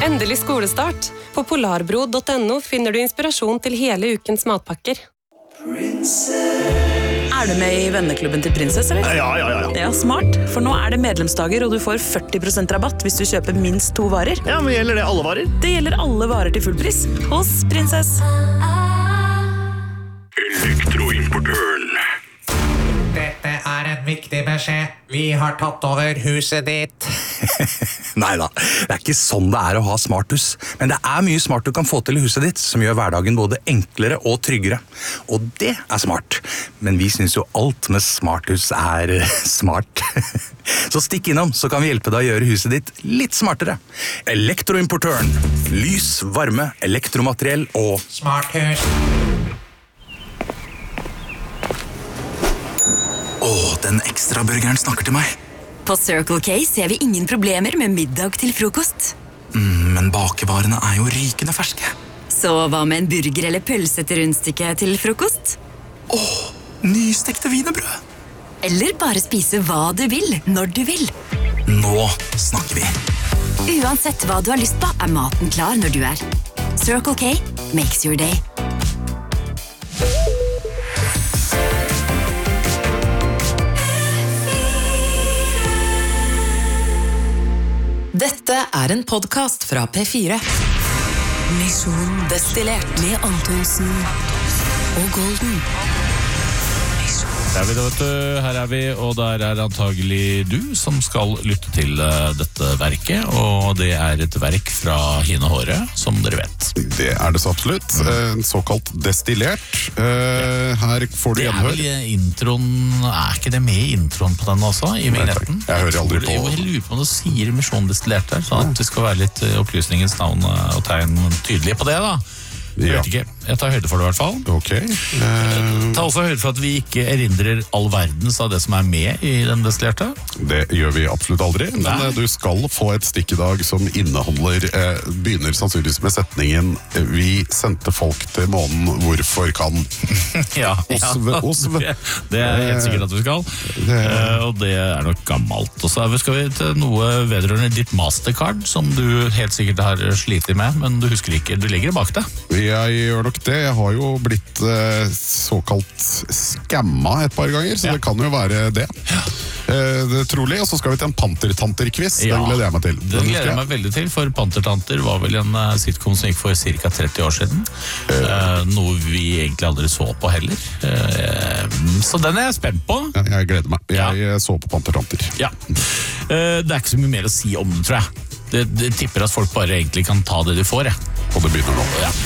Endelig skolestart. På polarbro.no finner du inspirasjon til hele ukens matpakker. Er du med i venneklubben til Prinsess, eller? Ja. Ja, smart. For nå er det medlemsdager, og du får 40% rabatt hvis du kjøper minst 2 varer. Ja, men gjelder det alle varer? Det gjelder alle varer til full pris hos Prinsess. Elektroimportøren. Dette er en viktig beskjed. Vi har tatt over huset ditt. Neida, det er ikke sånn det er å ha smarthus. Men det er mye smart du kan få til i huset ditt, som gjør hverdagen både enklere og tryggere. Og det er smart. Men vi synes jo alt med smarthus er smart. Så stikk innom, så kan vi hjelpe deg å gjøre huset ditt litt smartere. Elektroimportøren. Lys, varme, elektromateriell og Smarthus. den ekstra burgeren snakker til meg. På Circle K ser vi ingen problemer med middag til frokost. Men bakevarene er jo rykende ferske. Så hva med en burger eller pølse til rundstykke til frokost? Nystekte wienerbrød. Eller bare spise hva du vil, når du vil. Nå snakker vi. Uansett hva du har lyst på, er maten klar når du er. Circle K makes your day. Dette er en podcast fra P4. Mission destillert med Antonsen og Golden. Der er vi da, vet du. Her er vi, og der er antagelig du som skal lytte til dette verket, og det er et verk fra Hine Håre, som dere vet. Det er det så absolutt. Såkalt destillert. Her får du gjenhør. Det er vel introen, er ikke det med i introen på den også, i vignetten? Jeg hører aldri på. Jeg lurer på om det sier Mission destillert der, sånn at det skal være litt opplysningens navn og tegn tydelige på det da. Jeg vet ikke. Jeg tar høyde for det i hvert fall. Ok. Ta også høyde for at vi ikke erindrer all verdens av det som er med i den destillerte. Det gjør vi absolutt aldri, men du skal få et stikk i dag som inneholder, begynner sannsynligvis med setningen «Vi sendte folk til månen, hvorfor kan?» Osv. Det er helt sikkert at vi skal. Og det er nok gammelt. Og så skal vi til noe vedrørende ditt Mastercard, som du helt sikkert har slitet med, men du husker ikke, du legger det bak deg. Jeg gjør nok det. Jeg har jo blitt såkalt skamma et par ganger, så det kan jo være det. Det er trolig, og så skal vi til en Pantertanter-quiz. Den gleder jeg meg til. Den gleder jeg meg veldig til, for Pantertanter var vel en sitcom som gikk for cirka 30 år siden. Noe vi egentlig aldri så på heller. Så den er jeg spent på. Jeg gleder meg. Jeg så på Pantertanter. Ja. Det er ikke så mye mer å si om det, tror jeg. Det tipper at folk bare egentlig kan ta det de får, Og det begynner nå. Ja.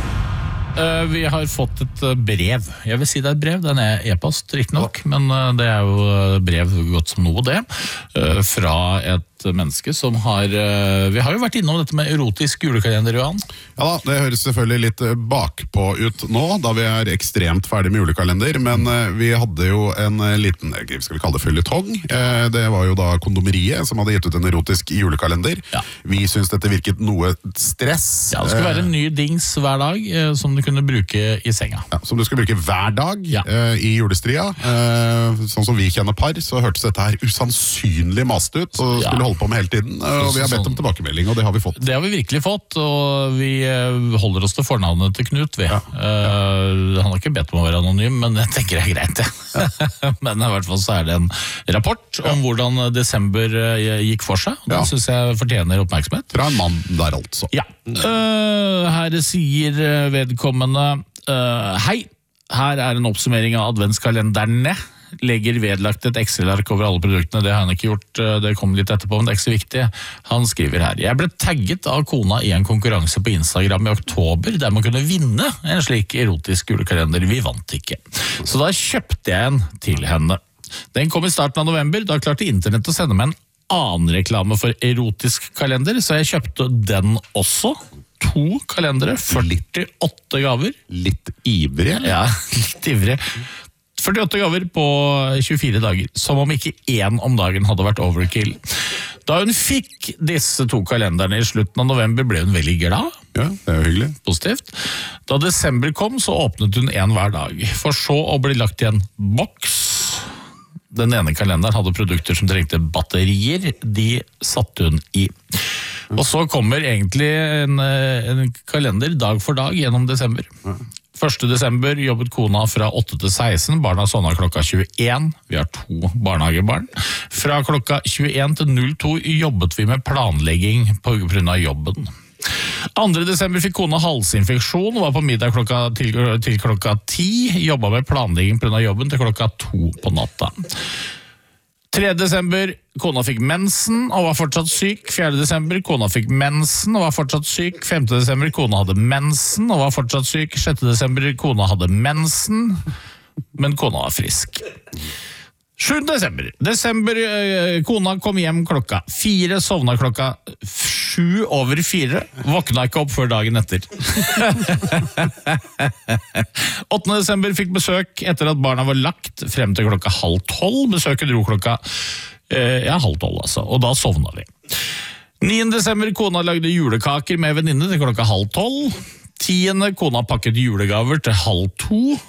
Vi har fått et brev. Jeg vil si det er et brev, den er e-post, riktig nok, men det er jo brev godt som noe det, fra et menneske som har vi har jo vært innom dette med erotisk julekalender, Johan. Ja da, det høres selvfølgelig litt bakpå ut nå, da vi er ekstremt ferdig med julekalender, men vi hadde jo en liten, skal vi kalle det føljetong, det var jo da Kondomeriet som hadde gitt ut en erotisk julekalender. Vi synes dette virket noe stress. Ja, det skulle være en ny dings hver dag som du kunne bruke i senga. Ja, som du skulle bruke hver dag i julestria. Sånn som vi kjenner par, så hørtes dette her usannsynlig mast ut, og skulle holde på med hele tiden, og vi har bedt om tilbakemelding, og det har vi fått. Det har vi virkelig fått, og vi holder oss til fornavnet til Knut, vi. Han har ikke bedt om å være anonym, men jeg tenker det er greit, det. Men i hvert fall så er det en rapport om hvordan desember gikk for seg, og den synes jeg fortjener oppmerksomhet. Fra en mann der altså. Ja. Her sier vedkommende hei, her er en oppsummering av adventskalenderne. Legger vedlagt et Excel-ark over alle produktene. Det har han ikke gjort, det kommer litt etterpå, men det er ikke så viktig. Han skriver her: Jeg ble tagget av kona i en konkurranse på Instagram i oktober, der man kunne vinne en slik erotisk julekalender. Vi vant ikke. Så da kjøpte jeg en til henne. Den kom i starten av november, da klarte internett å sende meg en annen reklame for erotisk kalender, så jeg kjøpte den også. 2 kalendere, 48 gaver. Litt ivrig? Ja, litt ivrig. 48 gaver på 24 dager, som om ikke 1 om dagen hadde vært overkill. Da hun fikk disse 2 kalenderne i slutten av november, ble hun veldig glad. Ja, det er jo hyggelig. Positivt. Da desember kom, så åpnet hun en hver dag, for så å bli lagt i en boks. Den ene kalenderen hadde produkter som trengte batterier, de satte hun i. Og så kommer egentlig en kalender dag for dag gjennom desember. 1. desember jobbet kona fra 8 til 16, barna sovna klokka 21, vi har 2 barnehagebarn. Fra klokka 21 til 02 jobbet vi med planlegging på grunn av jobben. 2. desember fikk kona halsinfeksjon, var på middag til klokka 10, jobbet med planlegging på grunn av jobben til klokka 2 på natta. 3. desember, kona fikk mensen og var fortsatt syk. 4. desember, kona fikk mensen og var fortsatt syk. 5. desember, kona hadde mensen og var fortsatt syk. 6. desember, kona hadde mensen, men kona var frisk. 7. desember, kona kom hjem klokka 4, sovna klokka 7:07, våkna ikke opp før dagen etter. 8. desember fikk besøk etter at barna var lagt frem til klokka 11:30. Besøket dro klokka 11:30 altså, og da sovna vi. 9. desember, kona lagde julekaker med venninne til klokka 11:30. 10. kona pakket julegaver til 11:30.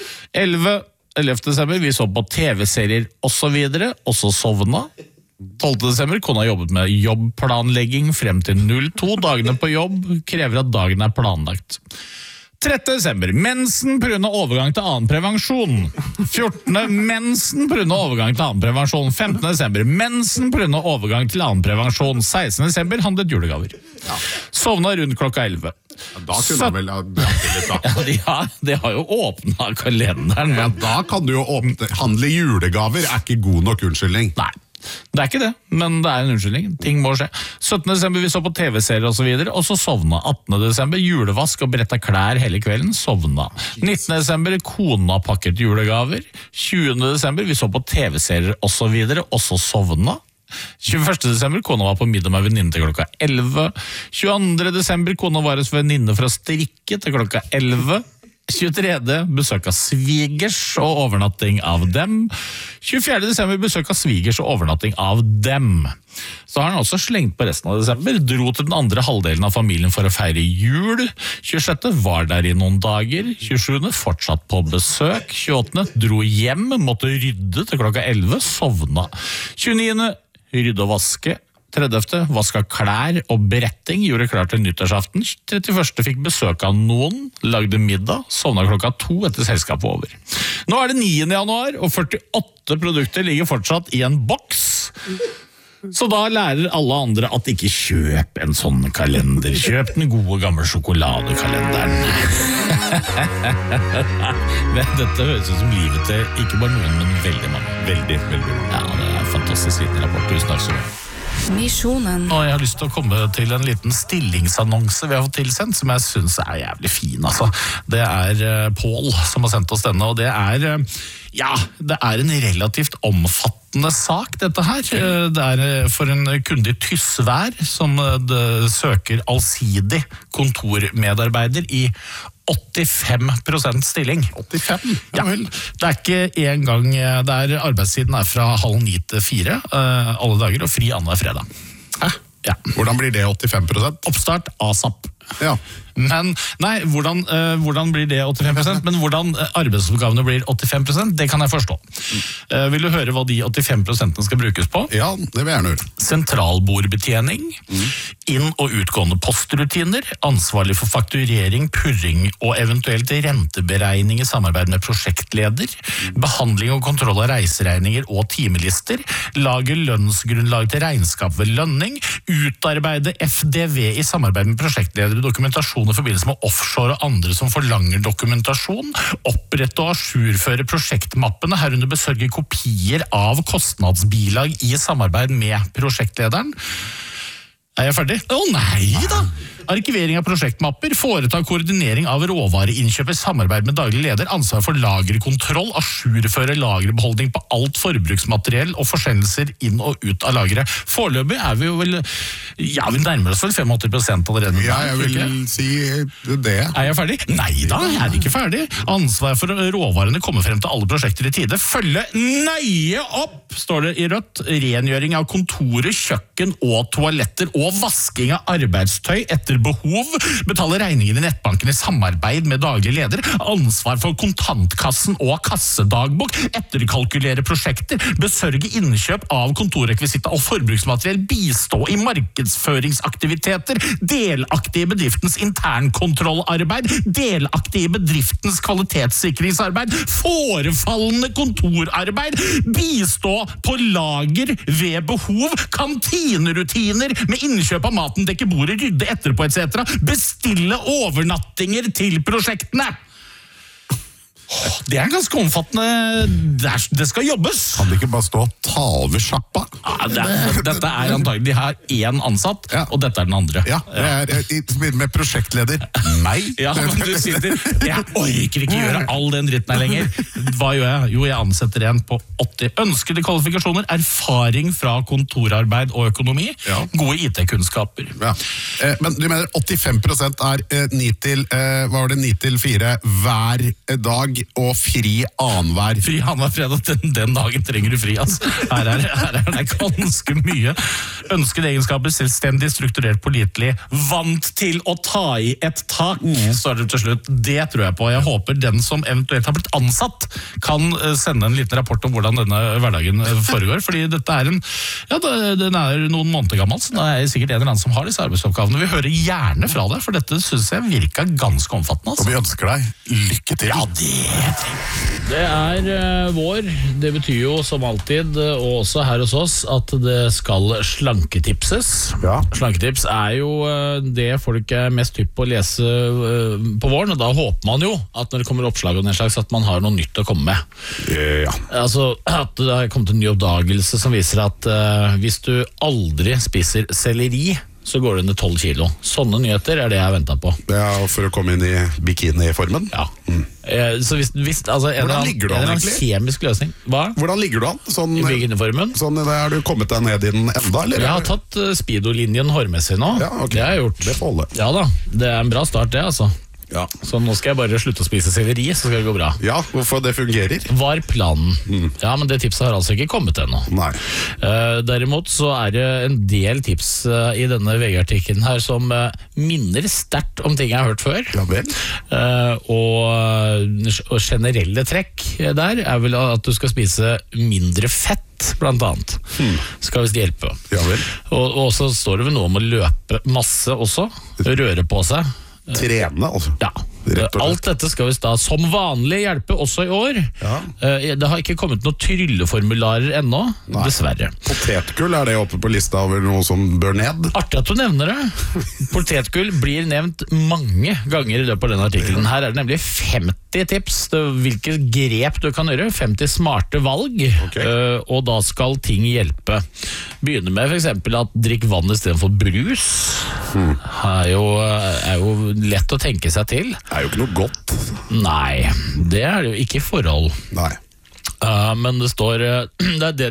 11. desember, vi så på TV-serier og så videre, og så sovna. 12. desember, kona jobbet med jobbplanlegging frem til 02. Dagene på jobb krever at dagen er planlagt. 13. desember, mensen på grunn av overgang til annen prevensjon. 14. mensen på grunn av overgang til annen prevensjon. 15. desember, mensen på grunn av overgang til annen prevensjon. 16. desember, handlet julegaver. Sovna rundt klokka 11. Da kunne han vel ha dratt det litt da. De har jo åpnet kalenderen. Ja, da kan du jo handle julegaver, er ikke god nok unnskyldning. Nei, det er ikke det, men det er en unnskyldning. Ting må skje. 17. desember vi så på TV-serier og så videre, og så sovna. 18. desember julevask og bretta klær hele kvelden, sovna. 19. desember kona pakket julegaver. 20. desember vi så på TV-serier og så videre, og så sovna. 21. desember, kona var på middag med venninne til klokka 11. 22. desember, kona var hos venninne fra strikke til klokka 11. 23. besøk av svigers og overnatting av dem. 24. desember besøk av svigers og overnatting av dem. Så har han også slengt på resten av desember. Dro til den andre halvdelen av familien for å feire jul. 26. var der i noen dager. 27. fortsatt på besøk. 28. dro hjem, måtte rydde til klokka 11, sovna. 29. rydde og vaske. 30. vaska klær og bretting, gjorde klar til nyttårsaften. 31. fikk besøk av noen, lagde middag, sovna klokka 2 etter selskapet over. Nå er det 9. januar, og 48 produkter ligger fortsatt i en boks. Så da lærer alle andre at ikke kjøp en sånn kalender. Kjøp den gode gamle sjokoladekalenderen. Men dette høres ut som livet til ikke bare noen, men veldig mange. Veldig mange. Ja, det er en fantastisk liten rapport. Tusen takk så mye. Misjonen. Og jeg har lyst til å komme til en liten stillingsannonse vi har fått tilsendt, som jeg synes er jævlig fin, altså. Det er Paul som har sendt oss denne, og det er en relativt omfattende sak, dette her. Det er for en kunde i Tysvær som søker allsidig kontormedarbeider i 85% stilling. 85? Ja, det er ikke en gang, arbeidstiden er fra 8:30 til 4 alle dager, og fri annenhver fredag. Hæ? Ja. Hvordan blir det 85%? Oppstart ASAP. Ja. Men, nei, hvordan blir det 85%? Men hvordan arbeidsoppgavene blir 85%, det kan jeg forstå. Vil du høre hva de 85% skal brukes på? Ja, det vil jeg gjerne høre. Sentralbordbetjening, inn- og utgående postrutiner, ansvarlig for fakturering, purring og eventuelt renteberegning i samarbeid med prosjektleder, behandling og kontroll av reiseregninger og timelister, lage lønnsgrunnlag til regnskap ved lønning, utarbeide FDV i samarbeid med prosjektleder, dokumentasjon i forbindelse med offshore og andre som forlanger dokumentasjon, opprette og ajourføre prosjektmappene, herunder besørge kopier av kostnadsbilag i samarbeid med prosjektlederen. Er jeg ferdig? Nei da! Arkivering av prosjektmapper, foreta koordinering av råvareinnkjøp i samarbeid med daglig leder, ansvar for lagerkontroll, ajourføre lagerbeholdning på alt forbruksmateriell og forsendelser inn og ut av lageret. Foreløpig er vi jo vel, vi nærmer oss vel 85% allerede. Ja, jeg vil si det. Er jeg ferdig? Nei da, jeg er ikke ferdig. Ansvar for råvarene kommer frem til alle prosjekter i tide. Følge nøye opp, står det i rødt, rengjøring av kontoret, kjøkken og toaletter og vasking av arbeidstøy etter etter behov, betale regninger i nettbanken i samarbeid med daglig leder, ansvar for kontantkassen og kassedagbok, etterkalkulere prosjekter, besørge innkjøp av kontorrekvisitter og forbruksmateriell, bistå i markedsføringsaktiviteter, delaktig i bedriftens internkontrollarbeid, delaktig i bedriftens kvalitetssikringsarbeid, forefallende kontorarbeid, bistå på lager ved behov, kantinerutiner med innkjøp av maten, dekke bordet, rydde etterpå etc., bestille overnattinger til prosjektene. Det er ganske omfattende. Det skal jobbes. Kan det ikke bare stå og ta over sjappa? Ja, dette er antagelig, de har én ansatt, og dette er den andre. Ja, det er med prosjektleder. Meg? Ja, men du sitter, jeg orker ikke gjøre all den dritten her lenger. Hva gjør jeg? Jo, jeg ansetter en på 80. Ønskede kvalifikasjoner, erfaring fra kontorarbeid og økonomi, gode IT-kunnskaper. Ja. Men du mener 85% er 9 til 4 hver dag, og fri annenhver. Fri annenhver fredag, den dagen trenger du fri, altså. Her er det ganske mye. Ønskede egenskaper, selvstendig, strukturert, pålitelig, vant til å ta i et tak, står det til slutt. Det tror jeg på. Jeg håper den som eventuelt har blitt ansatt, kan sende en liten rapport om hvordan denne hverdagen foregår, fordi dette er den er noen måneder gammel, så det er sikkert en eller annen som har disse arbeidsoppgavene. Vi hører gjerne fra deg, for dette synes jeg virker ganske omfattende. Altså. Og vi ønsker deg lykke til. Ja, det er vår. Det betyr jo som alltid, og også her hos oss, at det skal slanketipses. Ja. Slanketips er jo det folk er mest hypp på å lese på våren, og da håper man jo at når det kommer oppslag og den slags, at man har noe nytt å komme med. Ja. Altså at det har kommet en ny oppdagelse som viser at hvis du aldri spiser selleri, så går det ned 12 kilo. Sånne nyheter er det jeg ventet på. Ja, for å komme inn i bikini-formen. Ja. Så hvis altså, hvordan ligger du an egentlig? Kjemisk løsning. Hva? Hvordan ligger du an? Sånn, i bikiniformen? Sånn, har du kommet deg ned i den enda? Eller? Jeg har tatt speedo-linjen hårmessig nå. Ja, okay. Det har jeg gjort. Det får holde. Ja da, det er en bra start det altså. Ja. Så nå skal jeg bare slutte å spise selleri, så skal det gå bra. Ja, hvorfor det fungerer? Var planen. Ja, men det tipset har altså ikke kommet ennå. Nei. Derimot så er det en del tips i denne VG-artikkelen her som minner sterkt om ting jeg har hørt før. Ja vel. Og generelle trekk der er vel at du skal spise mindre fett, blant annet. Skal visst hjelpe. Ja vel. Og så står det vel noe om å løpe masse også, røre på seg. Trene, altså. Ja. Alt dette skal vi da som vanlig hjelpe også i år. Ja. Det har ikke kommet noen trylleformularer ennå, dessverre. Potetgull, er det oppe på lista over noe som bør ned? Artig at du nevner det. Potetgull blir nevnt mange ganger i løpet av denne artikkelen. Her er det nemlig 50 tips til hvilke grep du kan gjøre, 50 smarte valg, og da skal ting hjelpe. Begynne med for eksempel at drikk vann i stedet for brus. Er jo lett å tenke seg til. Det er jo ikke noe godt. Nei, det er det jo ikke i forhold. Nei. Men det står det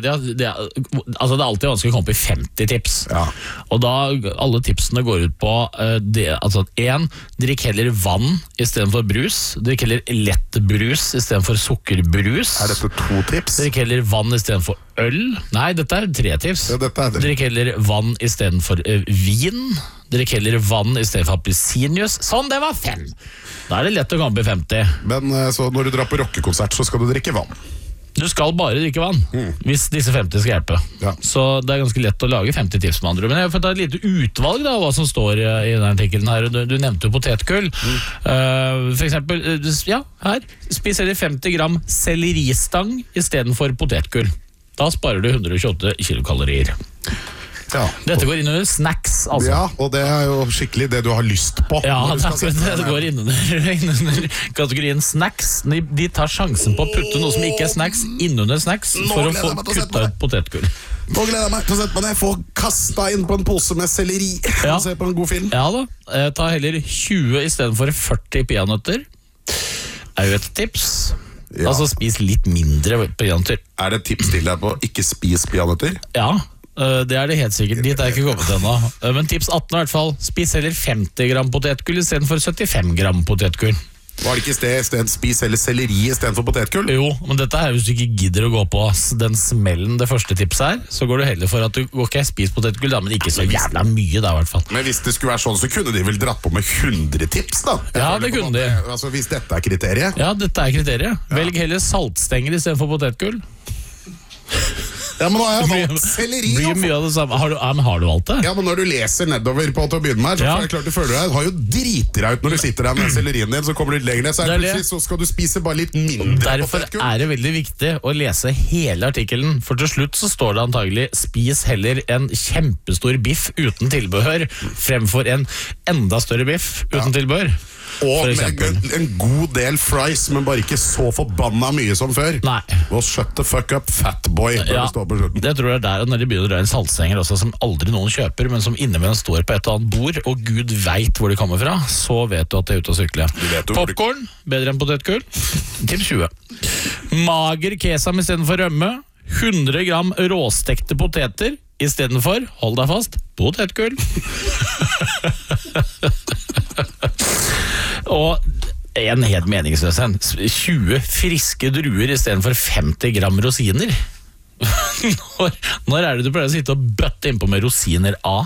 er alltid vanskelig å komme på i 50 tips. Ja. Og da alle tipsene går ut på altså 1, drikk heller vann i stedet for brus. Drikk heller lett brus i stedet for sukkerbrus. Er dette 2 tips? Drikk heller vann i stedet for øl. Nei, dette er 3 tips. Ja, drikk heller vann i stedet for vin. Drikk heller vann i stedet for appelsinjuice. Sånn, det var 5. Da er det lett å komme på i 50. Men så når du drar på rockekonsert, så skal du drikke vann? Du skal bare drikke vann, hvis disse 50 skal hjelpe. Ja. Så det er ganske lett å lage 50 tips med andre. Men jeg får ta et lite utvalg da, hva som står i denne artikkelen her. Du nevnte jo potetgull. For eksempel, her. Spis heller 50 gram selleristang i stedet for potetgull. Da sparer du 128 kilokalorier. Ja. Dette går inn under snacks, altså. Ja, og det er jo skikkelig det du har lyst på. Ja, det går inn under kategorien snacks. De tar sjansen på å putte noe som ikke er snacks innunder snacks for å få kutta ut potetgull. Nå gleder jeg meg til å sette meg ned. Få kastet inn på en pose med selleri og se på en god film. Ja da, ta heller 20 i stedet for 40 peanøtter. Er jo et tips. Ja. Altså spis litt mindre peanøtter. Er det tips til deg på ikke spis peanøtter? Ja, det er det helt sikkert. Dit er jeg ikke kommet ennå. Men tips 18 i hvert fall. Spis heller 50 gram potetgull i stedet for 75 gram potetgull. Var det ikke sted spis eller selleri I stedet for potetgull? Jo, men dette er hvis du ikke gidder å gå på den smellen det første tipset her, så går du heller for at du spis potetgull, da, men ikke så jævla mye da, I hvert fall. Men hvis det skulle være sånn, så kunne de vel dratt på med 100 tips, da? Ja, det kunne de. Altså, hvis dette kriteriet? Ja, dette kriteriet. Velg heller saltstenger I stedet for potetgull. Ja, men da har jeg valgt selleri. Blir mye av det samme. Har du valgt det? Ja, men når du leser nedover på til å begynne med, så er det klart du føler deg, har jo driter deg ut når du sitter der med sellerien din, så kommer du litt lenger ned, så plutselig så skal du spise bare litt mindre. Derfor det veldig viktig å lese hele artikkelen, for til slutt så står det antagelig spis heller en kjempestor biff uten tilbehør, fremfor en enda større biff uten tilbehør. Og en god del fries, men bare ikke så forbanna mye som før. Nei. Og shut the fuck up, fatboy. Ja, det tror jeg der, når de begynner å dra inn saltstenger også, som aldri noen kjøper, men som innimellom står på et eller annet bord, og Gud vet hvor de kommer fra, så vet du at det ute å sykle. Popcorn, bedre enn potetgull, til 20. Mager kesam I stedet for rømme, 100 gram råstekte poteter, I stedet for, hold deg fast, potetgull. Og en helt meningsløs 20 friske druer I stedet for 50 gram rosiner. Når det du pleier å sitte og bøtte innpå med rosiner A?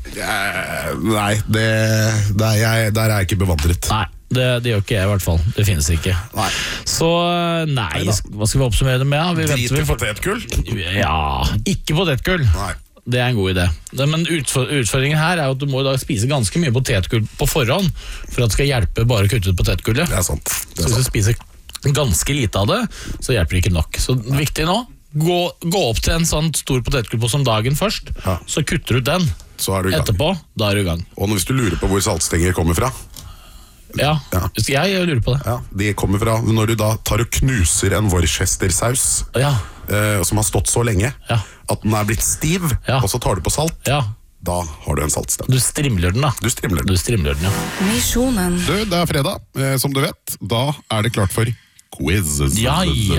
Nei, der jeg ikke bevandret. Nei, det gjør ikke jeg I hvert fall. Det finnes ikke. Nei. Så nei, hva skal vi oppsummere det med? Drit I potetgull? Ja, ikke potetgull. Nei. Det en god idé. Men utfordringen her jo at du må I dag spise ganske mye potetgull på forhånd for at det skal hjelpe bare å kutte ut potetgullet. Det sant. Så hvis du spiser ganske lite av det, så hjelper det ikke nok. Så viktig nå, gå opp til en sånn stor potetgullpose om dagen først, så kutter du ut den. Så du I gang. Etterpå, da du I gang. Og hvis du lurer på hvor saltstenger kommer fra, Ja, jeg lurer på det. Ja, de kommer fra når du da tar og knuser en Worcestersaus som har stått så lenge at den blitt stiv, og så tar du på salt. Da har du en saltstang. Du strimler den da. Du strimler den, ja. Misjonen. Du, det fredag, som du vet. Da det klart for quiz. Ja,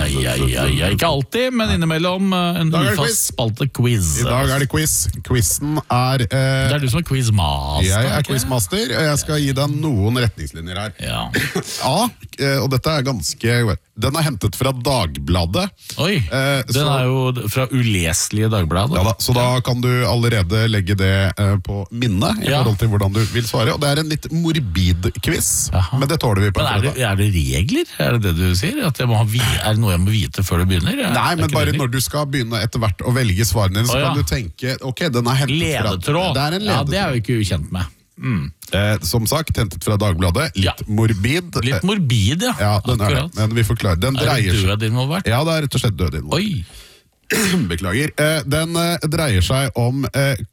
ikke alltid, men innimellom en ufast spalte quiz. I dag det quiz. Quizen det du som quizmaster. Jeg quizmaster, og jeg skal gi deg noen retningslinjer her. Ja. Og dette ganske... Den hentet fra Dagbladet. Oi, den jo fra uleselige Dagbladet. Ja da, så da kan du allerede legge det på minnet I forhold til hvordan du vil svare. Og det en litt morbid quiz, men det tåler vi på. Men det regler? Det du sier? At det noe jeg må vite før du begynner? Nei, men bare når du skal begynne etter hvert å velge svarene, så kan du tenke, ok, den hentet ledetråd. fra... Det en ledetråd. Ja, det jo ikke ukjent med. Som sagt, hentet fra Dagbladet. Litt morbid. Litt morbid, ja. Ja, den det. Men vi forklarer. Den dreier seg. Død involvert? Ja, det rett og slett død involvert. Oi. Beklager. Den dreier seg om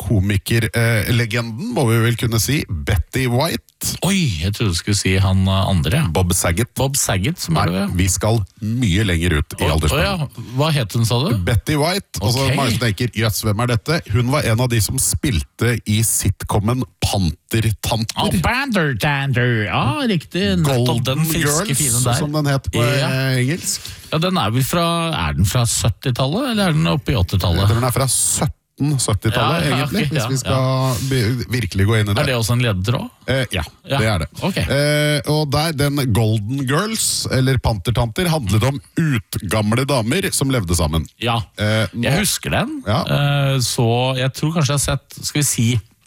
komikerlegenden, må vi vel kunne si, Betty White. Oi, jeg trodde du skulle si han andre. Bob Saget. Bob Saget, som det. Vi skal mye lenger ut I aldersspannen. Hva het hun, sa du? Betty White. Og så mange som tenker, jøss, hvem dette? Hun var en av de som spilte I sitcomen Pantertanter. Pantertanter, ja, riktig. Golden Girls, som den het på engelsk. Ja, den vel fra 70-tallet, eller den oppe I 80-tallet? Den fra 1770-tallet, egentlig, hvis vi skal virkelig gå inn I det. Det også en ledetråd? Ja, det det. Okay. Og den Golden Girls, eller Pantertanter, handlet om utgamle damer som levde sammen. Ja, jeg husker den. Så jeg tror kanskje jeg har sett, skal vi si,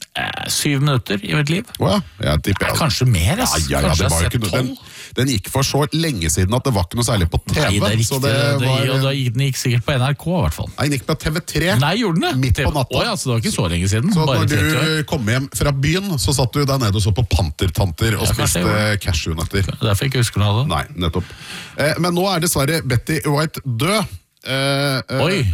7 minutter I mitt liv. Jeg tipper kanskje mer, ja, det var ikke noe. Den gikk for så lenge siden at det var ikke noe særlig på TV. Nei, det riktig. Den gikk sikkert på NRK I hvert fall. Nei, den gikk på TV3. Nei, gjorde den det? Midt på natta. Så det var ikke så lenge siden. Så når du kom hjem fra byen, så satt du der nede og så på Pantertanter og spiste cashewnøtter. Derfor jeg ikke husker noe av det. Nei, nettopp. Men nå dessverre Betty White død. Oi.